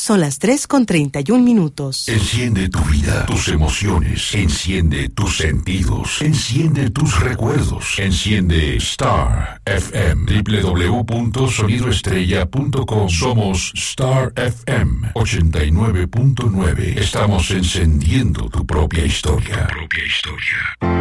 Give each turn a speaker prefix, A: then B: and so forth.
A: Son las 3:31.
B: Enciende tu vida, tus emociones. Enciende tus sentidos. Enciende tus recuerdos. Enciende Star FM. www.sonidoestrella.com. Somos Star FM 89.9. Estamos encendiendo tu propia historia.